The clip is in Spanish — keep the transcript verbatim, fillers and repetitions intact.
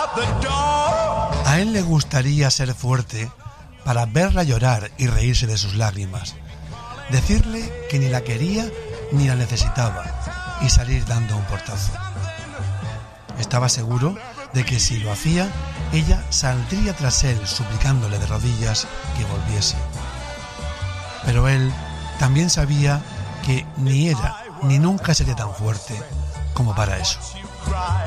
A él le gustaría ser fuerte para verla llorar y reírse de sus lágrimas, decirle que ni la quería ni la necesitaba y salir dando un portazo. Estaba seguro de que si lo hacía, ella saldría tras él suplicándole de rodillas que volviese. Pero él también sabía que ni era ni nunca sería tan fuerte como para eso.